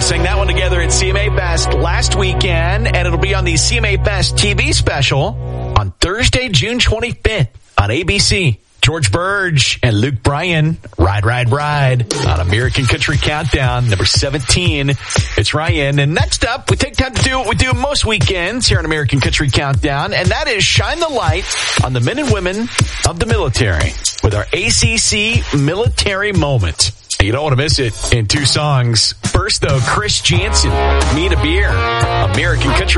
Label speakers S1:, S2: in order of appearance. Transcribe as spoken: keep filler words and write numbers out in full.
S1: sang that one together at C M A Fest last weekend, and it'll be on the C M A Fest T V special on Thursday, June twenty-fifth on A B C. George Burge and Luke Bryan, Ride, Ride, Ride on American Country Countdown, number seventeen. It's Ryan. And next up, we take time to do what we do most weekends here on American Country Countdown, and that is shine the light on the men and women of the military with our A C C Military Moment. You don't want to miss it in two songs. First, though, Chris Janson, Need a Beer, American Country